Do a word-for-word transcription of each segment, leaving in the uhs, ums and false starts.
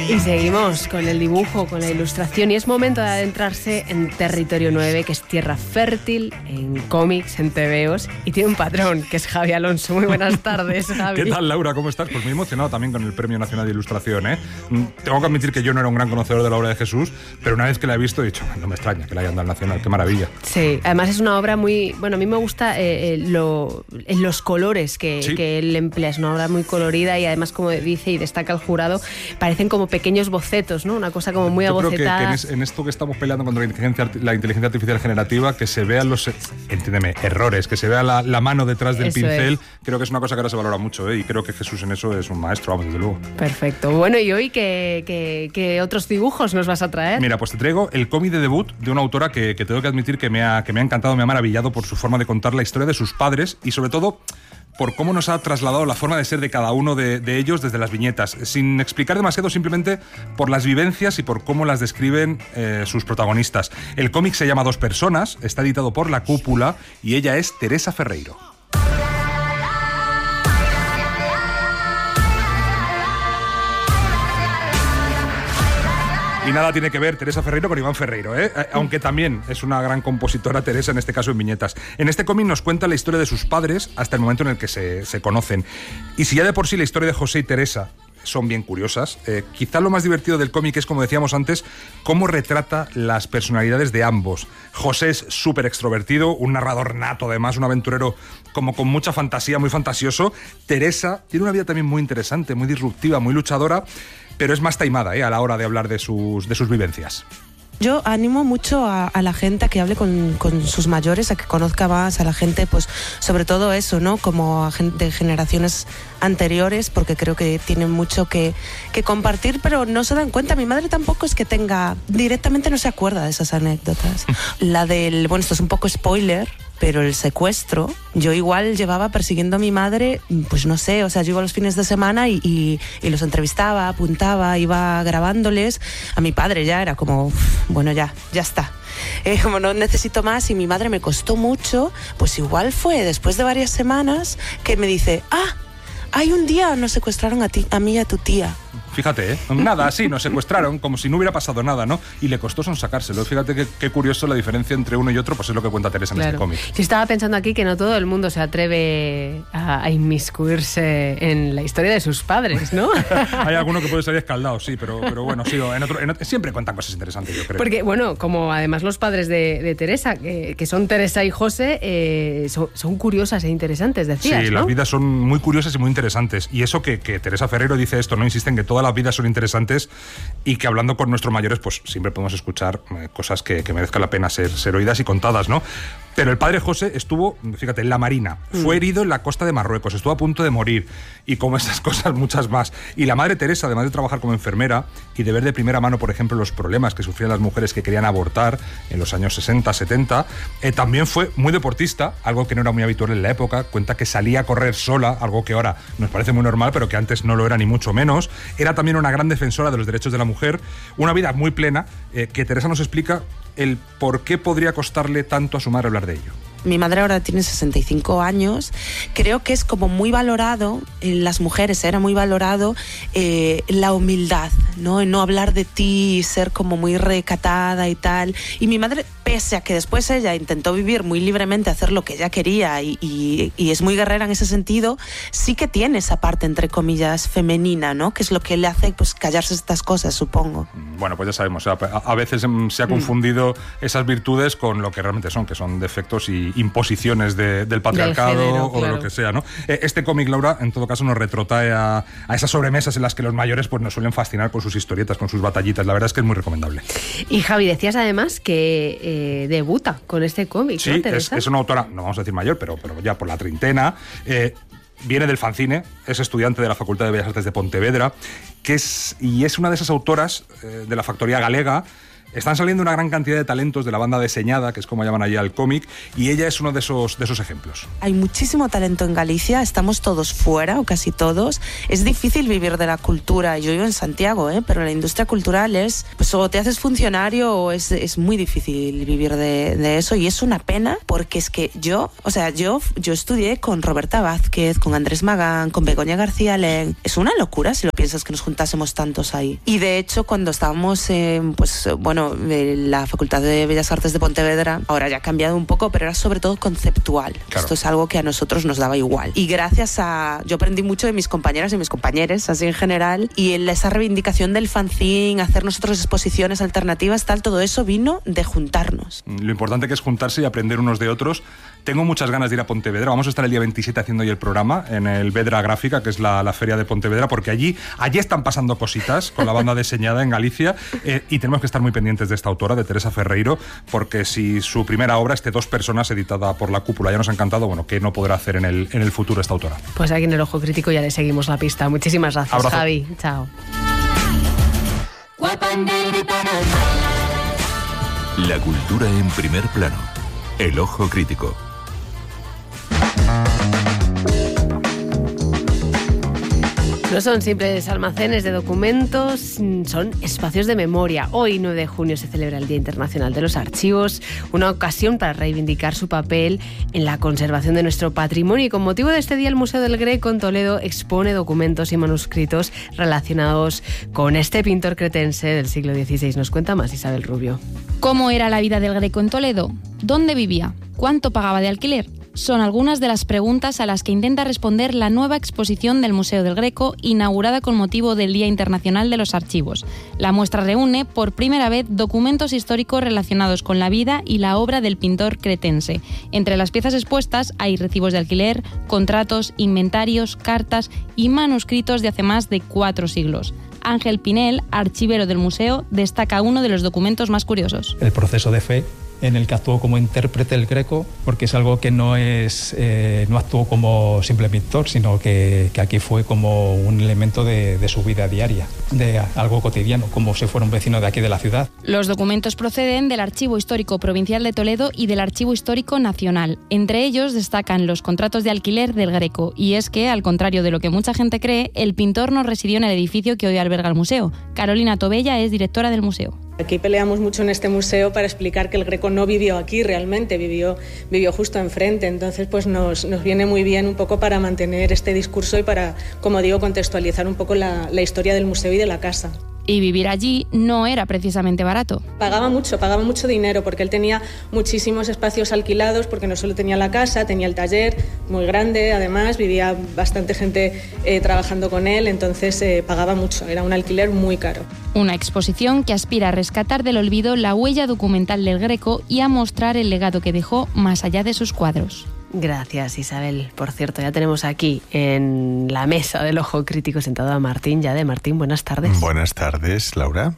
Y seguimos con el dibujo, con la ilustración, y es momento de adentrarse en territorio nueve, que es tierra fértil en cómics, en tebeos, y tiene un patrón, que es Javi Alonso. Muy buenas tardes, Javi. ¿Qué tal, Laura? ¿Cómo estás? Pues muy emocionado también con el Premio Nacional de Ilustración, ¿eh? Tengo que admitir que yo no era un gran conocedor de la obra de Jesús, pero una vez que la he visto he dicho, no me extraña que la hayan dado al Nacional, qué maravilla. Sí, además es una obra muy... Bueno, a mí me gusta eh, eh, lo, eh, los colores que, ¿sí? que él emplea, es una obra muy colorida y además, como dice y destaca el jurado, parecen como pequeños bocetos, ¿no? Una cosa como muy Yo abocetada. Creo que, que en, es, en esto que estamos peleando contra la inteligencia, la inteligencia artificial generativa, que se vean los, entiéndeme, errores, que se vea la, la mano detrás del eso pincel, es. Creo que es una cosa que ahora se valora mucho, ¿eh? Y creo que Jesús en eso es un maestro, vamos, desde luego. Perfecto. Bueno, ¿y hoy qué, qué, qué otros dibujos nos vas a traer? Mira, pues te traigo el cómic de debut de una autora que, que tengo que admitir que me, ha, que me ha encantado, me ha maravillado por su forma de contar la historia de sus padres y sobre todo por cómo nos ha trasladado la forma de ser de cada uno de, de ellos desde las viñetas, sin explicar demasiado, simplemente por las vivencias y por cómo las describen eh, sus protagonistas. El cómic se llama Dos Personas, está editado por La Cúpula y ella es Teresa Ferreiro. Y nada tiene que ver Teresa Ferreiro con Iván Ferreiro, ¿eh? Aunque también es una gran compositora Teresa, en este caso en viñetas. En este cómic nos cuenta la historia de sus padres hasta el momento en el que se, se conocen. Y si ya de por sí la historia de José y Teresa son bien curiosas, eh, quizá lo más divertido del cómic es, como decíamos antes, cómo retrata las personalidades de ambos. José es súper extrovertido, un narrador nato, además, un aventurero como con mucha fantasía, muy fantasioso. Teresa tiene una vida también muy interesante, muy disruptiva, muy luchadora, pero es más taimada, ¿eh? A la hora de hablar de sus, de sus vivencias. Yo animo mucho a, a la gente a que hable con, con sus mayores, a que conozca más a la gente, pues sobre todo eso, ¿no? Como a gente de generaciones anteriores, porque creo que tienen mucho que, que compartir, pero no se dan cuenta. Mi madre tampoco es que tenga, directamente no se acuerda de esas anécdotas. La del, bueno, esto es un poco spoiler, pero el secuestro, yo igual llevaba persiguiendo a mi madre, pues no sé, o sea, yo iba los fines de semana y, y, y los entrevistaba, apuntaba, iba grabándoles. A mi padre ya era como, bueno, ya, ya está. Eh, como no necesito más, y mi madre me costó mucho, pues igual fue después de varias semanas que me dice, ah, hay un día nos secuestraron a ti, a mí y a tu tía. Fíjate, ¿eh? Nada, así, nos secuestraron, como si no hubiera pasado nada, ¿no? Y le costó sonsacárselo. Fíjate qué, qué curioso la diferencia entre uno y otro, pues es lo que cuenta Teresa claro. en este cómic. Yo estaba pensando aquí que no todo el mundo se atreve a, a inmiscuirse en la historia de sus padres, ¿no? Hay alguno que puede salir escaldado, sí, pero, pero bueno, sí, en otro, en otro, siempre cuentan cosas interesantes, yo creo. Porque, bueno, como además los padres de, de Teresa, que, que son Teresa y José, eh, son, son curiosas e interesantes, decías, Sí, ¿no? las vidas son muy curiosas y muy interesantes. Y eso que, que Teresa Ferreiro dice esto, ¿no? Insiste en que todas las vidas son interesantes y que hablando con nuestros mayores, pues siempre podemos escuchar eh, cosas que, que merezcan la pena ser, ser oídas y contadas, ¿no? Pero el padre José estuvo, fíjate, en la Marina, mm. fue herido en la costa de Marruecos, estuvo a punto de morir, y como estas cosas, muchas más. Y la madre Teresa, además de trabajar como enfermera y de ver de primera mano, por ejemplo, los problemas que sufrían las mujeres que querían abortar en los años sesenta, setenta, eh, también fue muy deportista, algo que no era muy habitual en la época. Cuenta que salía a correr sola, algo que ahora nos parece muy normal, pero que antes no lo era ni mucho menos. Era también una gran defensora de los derechos de la mujer, una vida muy plena, eh, que Teresa nos explica el por qué podría costarle tanto a su madre hablar de ello. Mi madre ahora tiene sesenta y cinco años, creo que es como muy valorado, en las mujeres era muy valorado eh, la humildad, ¿no? En no hablar de ti, ser como muy recatada y tal. Y mi madre, pese a que después ella intentó vivir muy libremente, hacer lo que ella quería y, y, y es muy guerrera en ese sentido, sí que tiene esa parte, entre comillas, femenina, ¿no? Que es lo que le hace, pues, callarse estas cosas, supongo. Bueno, pues ya sabemos, a, a veces se ha confundido mm. esas virtudes con lo que realmente son, que son defectos y imposiciones de, del patriarcado del género, o claro. de lo que sea, ¿no? Este cómic, Laura, en todo caso nos retrotrae a, a esas sobremesas en las que los mayores pues nos suelen fascinar con sus historietas, con sus batallitas. La verdad es que es muy recomendable. Y Javi, decías además que eh, debuta con este cómic, sí, ¿no, Teresa? Es, es una autora, no vamos a decir mayor, pero, pero ya por la treintena. Eh, viene del fanzine, es estudiante de la Facultad de Bellas Artes de Pontevedra, que es, y es una de esas autoras eh, de la factoría galega Están saliendo una gran cantidad de talentos de la banda deseñada, que es como llaman allí al cómic, y ella es uno de esos, de esos ejemplos. Hay muchísimo talento en Galicia, estamos todos fuera, o casi todos. Es difícil vivir de la cultura. Yo vivo en Santiago, ¿eh? Pero la industria cultural es, pues o te haces funcionario o es, es muy difícil vivir de, de eso, y es una pena porque es que yo, o sea, yo, yo estudié con Roberta Vázquez, con Andrés Magán, con Begoña García Len. Es una locura si lo piensas que nos juntásemos tantos ahí. Y de hecho, cuando estábamos en, pues, bueno, la Facultad de Bellas Artes de Pontevedra, ahora ya ha cambiado un poco, pero era sobre todo conceptual. Claro. Esto es algo que a nosotros nos daba igual. Y gracias a... Yo aprendí mucho de mis compañeras y mis compañeros, así en general, y en esa reivindicación del fanzine, hacer nosotros exposiciones alternativas, tal, todo eso vino de juntarnos. Lo importante que es juntarse y aprender unos de otros. Tengo muchas ganas de ir a Pontevedra. Vamos a estar el día veintisiete haciendo ahí el programa en el Vedra Gráfica, que es la, la feria de Pontevedra, porque allí, allí están pasando cositas con la banda diseñada en Galicia, eh, y tenemos que estar muy pendientes de esta autora, de Teresa Ferreiro, porque si su primera obra, este Dos Personas, editada por La Cúpula, ya nos ha encantado, bueno, ¿qué no podrá hacer en el, en el futuro esta autora? Pues aquí en El Ojo Crítico ya le seguimos la pista. Muchísimas gracias, Abrazo. Javi. Chao. La cultura en primer plano. El Ojo Crítico. No son simples almacenes de documentos, son espacios de memoria. Hoy, nueve de junio, se celebra el Día Internacional de los Archivos, una ocasión para reivindicar su papel en la conservación de nuestro patrimonio. Y con motivo de este día, el Museo del Greco en Toledo expone documentos y manuscritos relacionados con este pintor cretense del siglo dieciséis. Nos cuenta más Isabel Rubio. ¿Cómo era la vida del Greco en Toledo? ¿Dónde vivía? ¿Cuánto pagaba de alquiler? Son algunas de las preguntas a las que intenta responder la nueva exposición del Museo del Greco, inaugurada con motivo del Día Internacional de los Archivos. La muestra reúne por primera vez documentos históricos relacionados con la vida y la obra del pintor cretense. Entre las piezas expuestas hay recibos de alquiler, contratos, inventarios, cartas y manuscritos de hace más de cuatro siglos. Ángel Pinel, archivero del museo, destaca uno de los documentos más curiosos. El proceso de fe en el que actuó como intérprete el Greco, porque es algo que no es eh, no actuó como simple pintor, sino que, que aquí fue como un elemento de, de su vida diaria, de algo cotidiano, como si fuera un vecino de aquí de la ciudad. Los documentos proceden del Archivo Histórico Provincial de Toledo y del Archivo Histórico Nacional. Entre ellos destacan los contratos de alquiler del Greco, y es que, al contrario de lo que mucha gente cree, el pintor no residió en el edificio que hoy alberga el museo. Carolina Tobella es directora del museo. Aquí peleamos mucho en este museo para explicar que el Greco no vivió aquí realmente, vivió, vivió justo enfrente. Entonces, pues nos, nos viene muy bien un poco para mantener este discurso y para, como digo, contextualizar un poco la, la historia del museo y de la casa. Y vivir allí no era precisamente barato. Pagaba mucho, pagaba mucho dinero, porque él tenía muchísimos espacios alquilados, porque no solo tenía la casa, tenía el taller muy grande, además vivía bastante gente eh, trabajando con él, entonces eh, pagaba mucho, era un alquiler muy caro. Una exposición que aspira a rescatar del olvido la huella documental del Greco y a mostrar el legado que dejó más allá de sus cuadros. Gracias, Isabel. Por cierto, ya tenemos aquí en la mesa del Ojo Crítico sentado a Martín Llade. Martín, buenas tardes. Buenas tardes, Laura.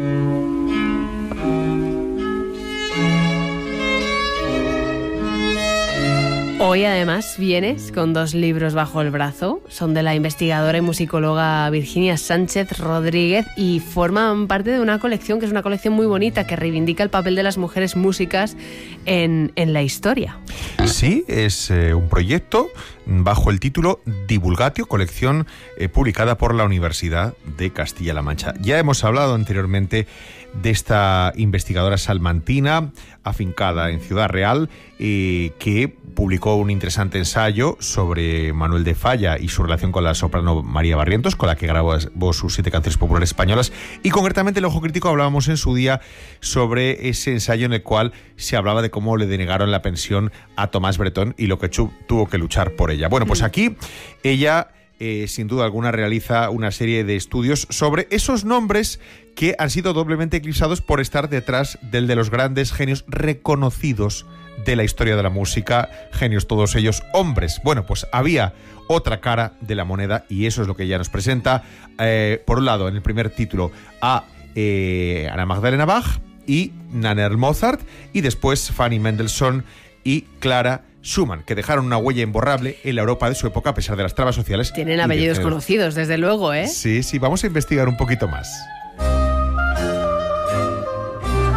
Hoy además vienes con dos libros bajo el brazo, son de la investigadora y musicóloga Virginia Sánchez Rodríguez y forman parte de una colección que es una colección muy bonita que reivindica el papel de las mujeres músicas en, en la historia. Sí, es eh, un proyecto bajo el título Divulgatio, colección eh, publicada por la Universidad de Castilla-La Mancha. Ya hemos hablado anteriormente de esta investigadora salmantina, afincada en Ciudad Real, eh, que publicó un interesante ensayo sobre Manuel de Falla y su relación con la soprano María Barrientos, con la que grabó sus siete canciones populares españolas. Y concretamente en el Ojo Crítico hablábamos en su día sobre ese ensayo en el cual se hablaba de cómo le denegaron la pensión a Tomás Bretón y lo que tuvo que luchar por ella. Bueno, pues aquí ella... Eh, sin duda alguna realiza una serie de estudios sobre esos nombres que han sido doblemente eclipsados por estar detrás del de los grandes genios reconocidos de la historia de la música, genios todos ellos hombres. Bueno, pues había otra cara de la moneda y eso es lo que ella nos presenta. Eh, por un lado, en el primer título, a eh, Ana Magdalena Bach y Nannerl Mozart, y después Fanny Mendelssohn y Clara Schumann, que dejaron una huella imborrable en la Europa de su época a pesar de las trabas sociales. Tienen apellidos conocidos, desde luego, ¿eh? Sí, sí, vamos a investigar un poquito más.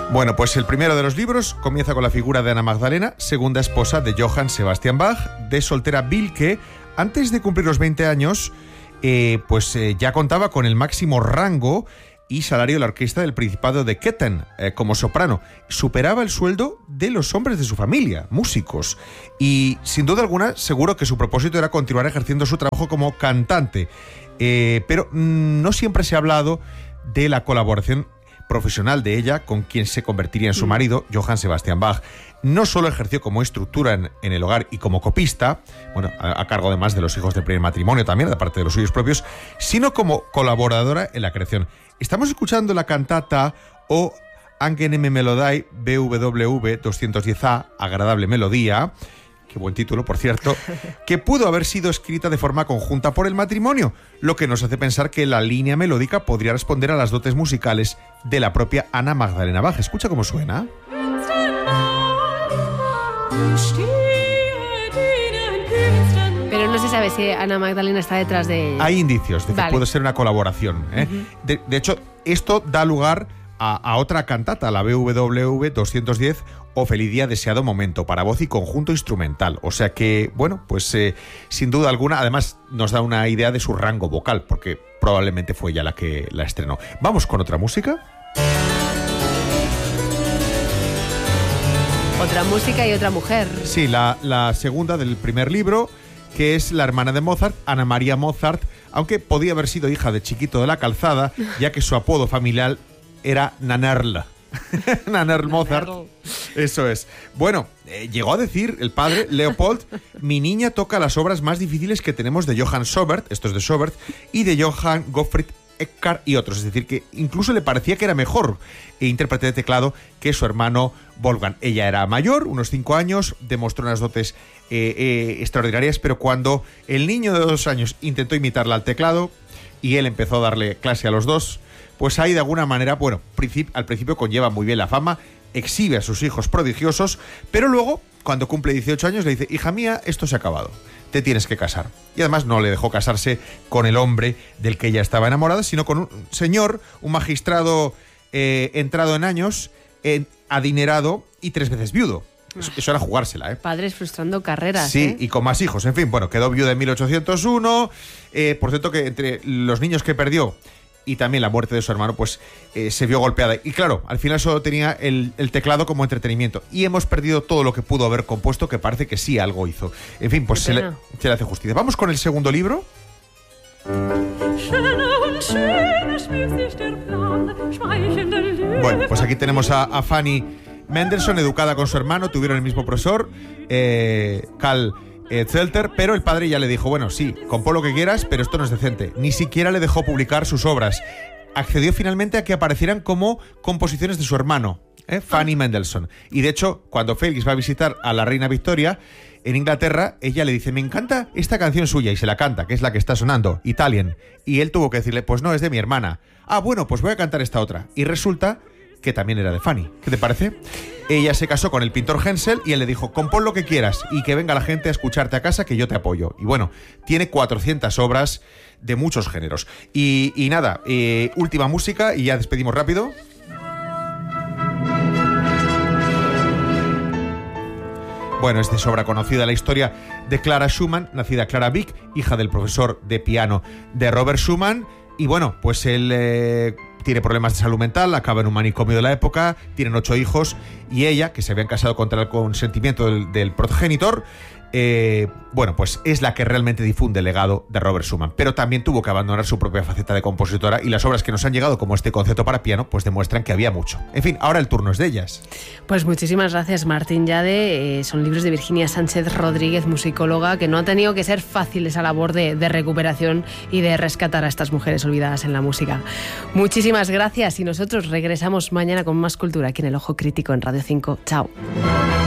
Bueno, pues el primero de los libros comienza con la figura de Ana Magdalena, segunda esposa de Johann Sebastian Bach, de soltera Wilke. Antes de cumplir los veinte años, eh, pues eh, ya contaba con el máximo rango y salario de la orquesta del Principado de Ketten eh, como soprano. Superaba el sueldo de los hombres de su familia, músicos. Y sin duda alguna, seguro que su propósito era continuar ejerciendo su trabajo como cantante. Eh, pero mm, no siempre se ha hablado de la colaboración profesional de ella con quien se convertiría en su marido, Johann Sebastian Bach. No solo ejerció como estructura en, en el hogar y como copista, bueno, a, a cargo además de los hijos del primer matrimonio también, de parte de los suyos propios, sino como colaboradora en la creación. Estamos escuchando la cantata O Angenehme Melodie B W V doscientos diez A, Agradable Melodía, qué buen título, por cierto, que pudo haber sido escrita de forma conjunta por el matrimonio, lo que nos hace pensar que la línea melódica podría responder a las dotes musicales de la propia Ana Magdalena Bach. Escucha cómo suena. Pero no se sabe si Ana Magdalena está detrás de ella. Hay indicios de que vale. puede ser una colaboración, ¿eh? Uh-huh. de, de hecho, esto da lugar a, a otra cantata, la B W V doscientos diez, O Feliz Día, Deseado Momento, para voz y conjunto instrumental. O sea que, bueno, pues eh, sin duda alguna, además nos da una idea de su rango vocal, porque probablemente fue ella la que la estrenó. Vamos con otra música. Otra música y otra mujer. Sí, la, la segunda del primer libro, que es la hermana de Mozart, Ana María Mozart, aunque podía haber sido hija de Chiquito de la Calzada, ya que su apodo familiar era Nanerl. Nanerl Mozart. Eso es. Bueno, eh, llegó a decir el padre, Leopold, mi niña toca las obras más difíciles que tenemos de Johann Schobert, esto es de Schobert, y de Johann Gottfried Eckart y otros. Es decir, que incluso le parecía que era mejor intérprete de teclado que su hermano Wolfgang. Ella era mayor, unos cinco años, demostró unas dotes eh, eh, extraordinarias, pero cuando el niño de dos años intentó imitarla al teclado y él empezó a darle clase a los dos, pues ahí de alguna manera, bueno, princip- al principio conlleva muy bien la fama, exhibe a sus hijos prodigiosos, pero luego, cuando cumple dieciocho años, le dice, hija mía, esto se ha acabado, te tienes que casar. Y además no le dejó casarse con el hombre del que ella estaba enamorada, sino con un señor, un magistrado eh, entrado en años, eh, adinerado y tres veces viudo. Eso, eso era jugársela, ¿eh? Padres frustrando carreras. Sí, ¿eh? y con más hijos. En fin, bueno, quedó viuda en mil ochocientos uno. Eh, por cierto, que entre los niños que perdió y también la muerte de su hermano, pues eh, se vio golpeada. Y claro, al final solo tenía el, el teclado como entretenimiento. Y hemos perdido todo lo que pudo haber compuesto, que parece que sí algo hizo. En fin, pues se le, se le hace justicia. Vamos con el segundo libro. Bueno, pues aquí tenemos a, a Fanny Mendelssohn, educada con su hermano, tuvieron el mismo profesor, eh, Karl eh, Zelter, pero el padre ya le dijo, bueno, sí, compón lo que quieras, pero esto no es decente. Ni siquiera le dejó publicar sus obras. Accedió finalmente a que aparecieran como composiciones de su hermano, eh, Fanny Mendelssohn. Y de hecho, cuando Félix va a visitar a la reina Victoria en Inglaterra, ella le dice, me encanta esta canción suya, y se la canta, que es la que está sonando, Italian. Y él tuvo que decirle, pues no, es de mi hermana. Ah, bueno, pues voy a cantar esta otra. Y resulta que también era de Fanny. ¿Qué te parece? Ella se casó con el pintor Hensel y él le dijo, compón lo que quieras y que venga la gente a escucharte a casa, que yo te apoyo. Y bueno, tiene cuatrocientas obras de muchos géneros. Y, y nada, eh, última música y ya despedimos rápido. Bueno, es de sobra conocida la historia de Clara Schumann, nacida Clara Wieck, hija del profesor de piano de Robert Schumann. Y bueno, pues él eh, tiene problemas de salud mental, acaba en un manicomio de la época, tienen ocho hijos, y ella, que se habían casado contra el consentimiento del, del progenitor, eh, bueno, pues es la que realmente difunde el legado de Robert Schumann. Pero también tuvo que abandonar su propia faceta de compositora, y las obras que nos han llegado, como este concerto para piano, pues demuestran que había mucho. En fin, ahora el turno es de ellas. Pues muchísimas gracias, Martín Llade. Eh, son libros de Virginia Sánchez Rodríguez, musicóloga, que no ha tenido que ser fácil esa labor de, de recuperación y de rescatar a estas mujeres olvidadas en la música. Muchísimas gracias, y nosotros regresamos mañana con más cultura aquí en El Ojo Crítico en Radio cinco. Chao.